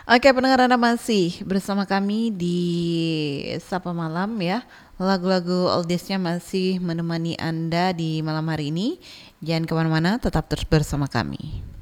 Oke, pendengar Anda masih bersama kami di Sapa Malam ya. Lagu-lagu oldiesnya masih menemani Anda di malam hari ini. Jangan kemana-mana, tetap terus bersama kami.